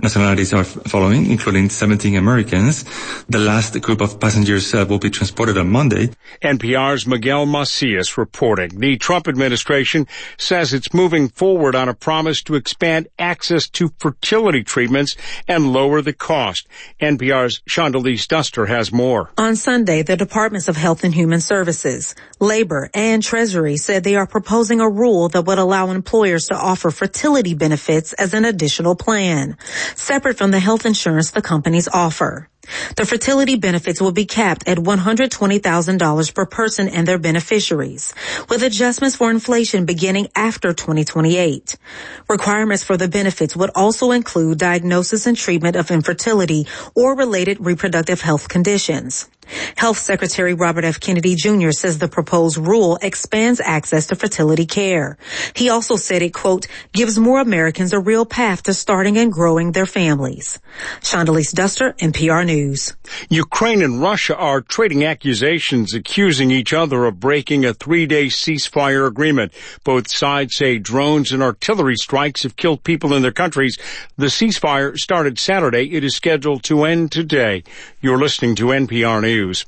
nationalities are following, including 17 Americans. The last group of passengers will be transported on Monday. NPR's Miguel Macias reporting. The Trump administration says it's moving forward on a promise to expand access to fertility treatments and lower the cost. NPR's Shondalise Duster has more. On Sunday, the Departments of Health and Human Services, Labor, and Treasury said they are proposing a rule that would allow employers to offer fertility benefits as an additional plan, separate from the health insurance the companies offer. The fertility benefits will be capped at $120,000 per person and their beneficiaries, with adjustments for inflation beginning after 2028. Requirements for the benefits would also include diagnosis and treatment of infertility or related reproductive health conditions. Health Secretary Robert F. Kennedy Jr. says the proposed rule expands access to fertility care. He also said it, quote, gives more Americans a real path to starting and growing their families. Shondalise Duster, NPR News. Ukraine and Russia are trading accusations accusing each other of breaking a 3-day ceasefire agreement. Both sides say drones and artillery strikes have killed people in their countries. The ceasefire started Saturday. It is scheduled to end today. You're listening to NPR News.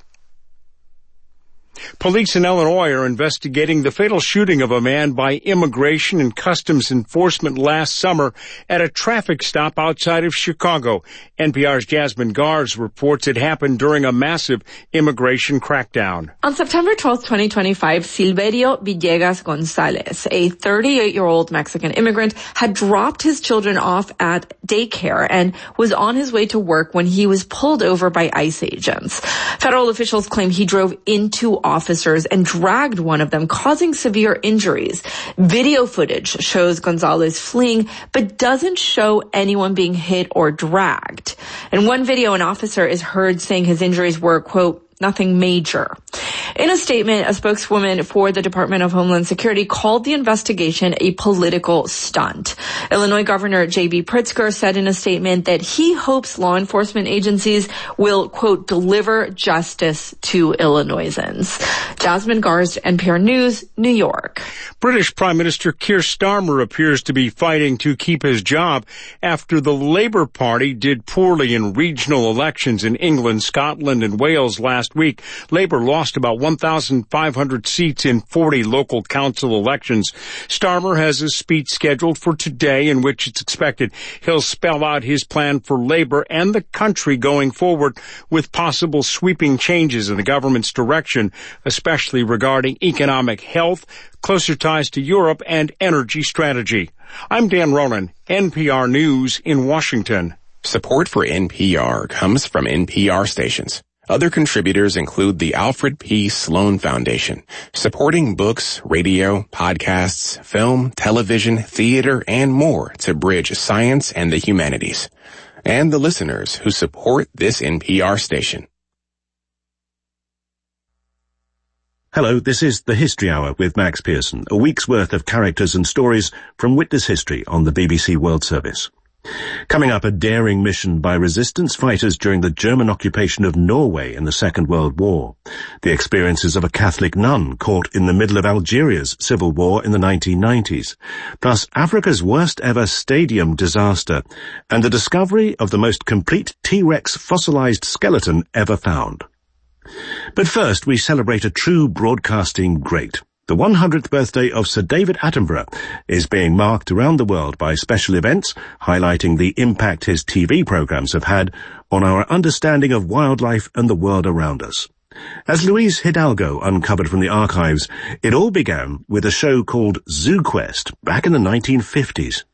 Police in Illinois are investigating the fatal shooting of a man by Immigration and Customs Enforcement last summer at a traffic stop outside of Chicago. NPR's Jasmine Gars reports it happened during a massive immigration crackdown. On September 12, 2025, Silverio Villegas Gonzalez, a 38-year-old Mexican immigrant, had dropped his children off at daycare and was on his way to work when he was pulled over by ICE agents. Federal officials claim he drove into officers and dragged one of them, causing severe injuries. Video footage shows Gonzalez fleeing, but doesn't show anyone being hit or dragged. In one video, an officer is heard saying his injuries were, quote, nothing major. In a statement, a spokeswoman for the Department of Homeland Security called the investigation a political stunt. Illinois Governor J.B. Pritzker said in a statement that he hopes law enforcement agencies will, quote, deliver justice to Illinoisans. Jasmine Gars, NPR News, New York. British Prime Minister Keir Starmer appears to be fighting to keep his job after the Labour Party did poorly in regional elections in England, Scotland, and Wales last week. Labour lost about 1,500 seats in 40 local council elections. Starmer has a speech scheduled for today in which it's expected he'll spell out his plan for Labour and the country going forward with possible sweeping changes in the government's direction, especially regarding economic health, closer ties to Europe, and energy strategy. I'm Dan Ronan, NPR News in Washington. Support for NPR comes from NPR stations. Other contributors include the Alfred P. Sloan Foundation, supporting books, radio, podcasts, film, television, theater, and more to bridge science and the humanities. And the listeners who support this NPR station. Hello, this is The History Hour with Max Pearson, a week's worth of characters and stories from Witness History on the BBC World Service. Coming up, a daring mission by resistance fighters during the German occupation of Norway in the Second World War, the experiences of a Catholic nun caught in the middle of Algeria's civil war in the 1990s, plus Africa's worst ever stadium disaster, and the discovery of the most complete T-Rex fossilized skeleton ever found. But first, we celebrate a true broadcasting great. The 100th birthday of Sir David Attenborough is being marked around the world by special events highlighting the impact his TV programs have had on our understanding of wildlife and the world around us. As Luis Hidalgo uncovered from the archives, it all began with a show called Zoo Quest back in the 1950s.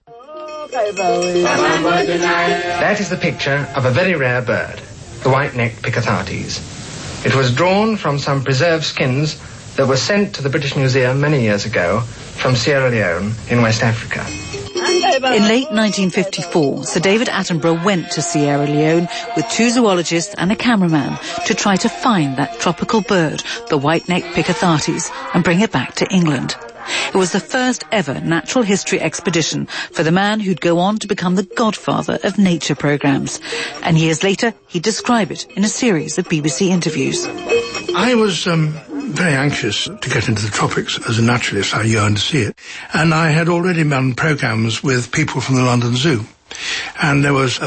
That is the picture of a very rare bird, the white-necked Piccathartes. It was drawn from some preserved skins that were sent to the British Museum many years ago from Sierra Leone in West Africa. In late 1954, Sir David Attenborough went to Sierra Leone with 2 zoologists and a cameraman to try to find that tropical bird, the white-necked Piccathartes, and bring it back to England. It was the first ever natural history expedition for the man who'd go on to become the godfather of nature programs. And years later, he'd describe it in a series of BBC interviews. I was very anxious to get into the tropics. As a naturalist, I yearned to see it. And I had already done programs with people from the London Zoo. And there was a